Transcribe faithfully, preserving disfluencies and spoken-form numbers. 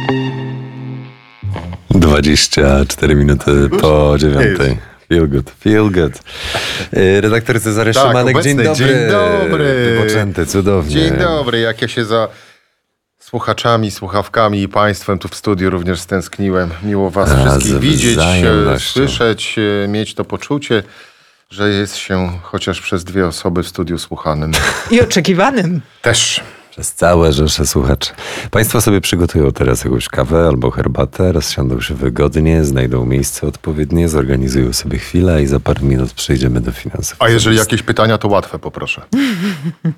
dwadzieścia cztery minuty po dziewiątej. Feel good, feel good. Redaktor Cezary tak, Szymanek, obecny. dzień dobry. Dzień dobry. Wypoczęty, cudownie. Dzień dobry, jak ja się za słuchaczami, słuchawkami i państwem tu w studiu również stęskniłem. Miło was A, wszystkich z widzieć, wzajemnością. słyszeć, mieć to poczucie, że jest się chociaż przez dwie osoby w studiu słuchanym. I oczekiwanym. Też. Przez całe rzesze słuchaczy. Państwo sobie przygotują teraz jakąś kawę albo herbatę, rozsiądą się wygodnie, znajdą miejsce odpowiednie, zorganizują sobie chwilę i za parę minut przejdziemy do finansów. A jeżeli jakieś pytania, to łatwe poproszę.